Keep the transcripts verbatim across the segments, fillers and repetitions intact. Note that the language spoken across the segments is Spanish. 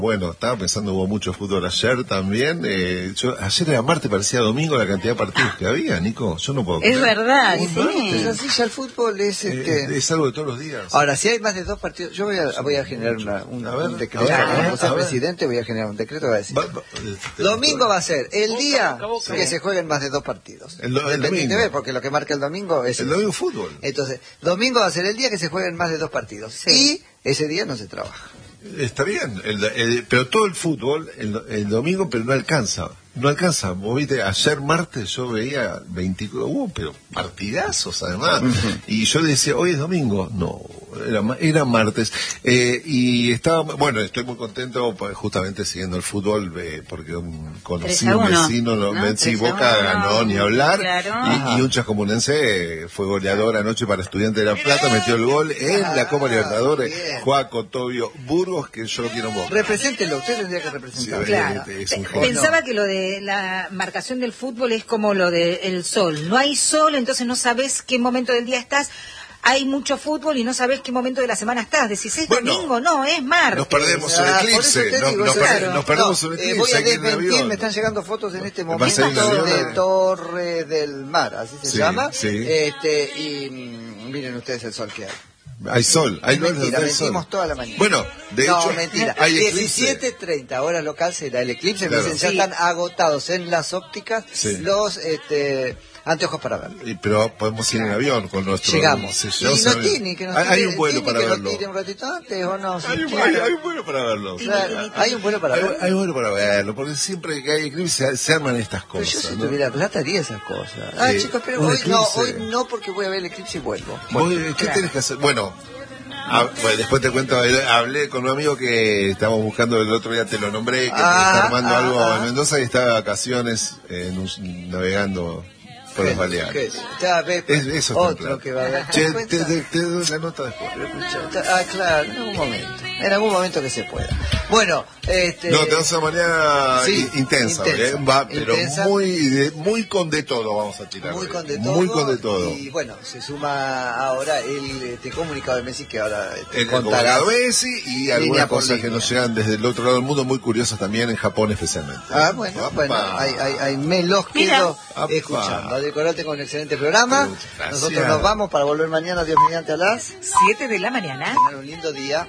Bueno, estaba pensando, hubo mucho fútbol ayer también. Eh, yo, ayer era martes, parecía domingo la cantidad de partidos que había, Nico. Yo no puedo creer. Es verdad, Un sí. martes. Es así, ya el fútbol es este... Eh, es algo de todos los días. Ahora, si hay más de dos partidos, yo voy a, voy a generar una, un, A ver, un decreto. a ver, Como a ser ver. presidente, voy a generar un decreto que va a decir. Va- va- este, Domingo va a ser el día boca. que se jueguen más de dos partidos. El do- el Independiente domingo. B, porque lo que marca el domingo es... El domingo fútbol. Entonces, domingo va a ser el día que se jueguen más de dos partidos. Sí. Y ese día no se trabaja. Está bien, el, el- pero todo el fútbol, el, el domingo, pero no alcanza. No alcanza. Vos viste, ayer martes yo veía veinticuatro, uh, pero partidazos además. Uh-huh. Y yo decía, hoy es domingo. No, era, ma- era martes. Eh, y estaba, bueno, estoy muy contento pues, justamente siguiendo el fútbol, eh, porque un conocido tres a uno, vecino, lo, ¿no? Messi tres a Boca uno, ganó, ni hablar. claro. Y, y un chascomunense eh, fue goleador anoche para Estudiantes de La Plata, metió el gol en la Copa Libertadores. Bien. Juaco Tobio Burgos, que yo lo quiero en Boca. Represéntelo, usted tendría que representarlo. Sí, Claro. es un Pe- genio. Pensaba que lo de la marcación del fútbol es como lo del sol. No hay sol, entonces no sabes qué momento del día estás. Hay mucho fútbol y no sabes qué momento de la semana estás. Decís, es Bueno, domingo, no, es martes. Nos perdemos un Ah, por eclipse. eso te Nos, digo, nos claro. per- nos perdemos No, un eh, eclipse. voy a aquí en el desmentir, avión. me están llegando fotos en este ¿Va a momento ser en el avión? de Torre del Mar, así se Sí, llama. sí. Este, y mm, miren ustedes el sol que hay. Hay sol, hay Es luz mentira, del sol. mentimos toda la mañana. Bueno, de no, hecho, mentira. hay diecisiete eclipse. treinta hora local será el eclipse. Claro. Me dicen, ya Sí. están agotados en las ópticas Sí. los este, anteojos para verlo. Y- Pero podemos ir en avión con nuestro... Llegamos. Sí, Y llegamos en avión. Notini, que nos Hay, hay tire- un vuelo Tini para que nos verlo. tire un ratito antes o no. si Hay un, quiere. hay, hay un vuelo para verlo. Claro, hay un vuelo para Hay, verlo. hay un vuelo para verlo, porque siempre que hay eclipse se, se arman estas Pero yo cosas. si ¿no? tuviera plata haría esas cosas. Ah, Sí, chicos, pero un hoy no, eclipse. hoy no porque voy a ver el eclipse y vuelvo. ¿Vos, eh, ¿Qué claro. tenés que hacer? Bueno, a- bueno, después te cuento, eh, hablé con un amigo que estábamos buscando el otro día, te lo nombré, que Ah, está armando ah, algo ah. en Mendoza y está de vacaciones en un- navegando por las Baleares. ¿Qué es? Ya, ve, Es- eso está en otro plan. que va a ver. Che, ¿Te das te, cuenta? te- te doy la nota después. Ah, claro, en algún momento. En algún momento que se pueda. Bueno, este... No, tenemos una mañana sí, i- intensa, intensa, ¿eh? Va, pero intensa. muy, de- muy con de todo vamos a tirar. Muy hoy. con de todo. Muy con de todo. Y bueno, se suma ahora el este, comunicado de Messi que ahora te El contará. comunicado Messi y algunas línea por cosas que línea. nos llegan desde el otro lado del mundo, muy curiosas también, en Japón especialmente. Ah, bueno, Apa. bueno, hay, hay, hay, me los Mira. quedo Apa. escuchando. Adecorate con un excelente programa. Muchas gracias. Nosotros nos vamos para volver mañana, Dios mediante, a las... Siete de la mañana. Tener un lindo día.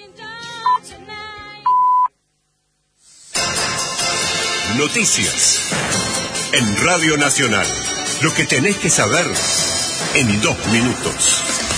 Noticias en Radio Nacional. Lo que tenés que saber en dos minutos.